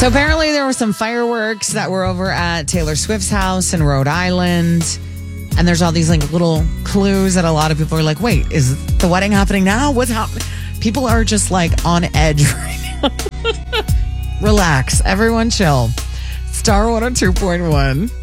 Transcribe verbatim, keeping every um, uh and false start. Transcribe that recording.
So apparently there were some fireworks that were over at Taylor Swift's house in Rhode Island. And there's all these like little clues that a lot of people are like, wait, is the wedding happening now? What's happening? People are just like on edge right now. Relax. Everyone chill. Star one oh two point one.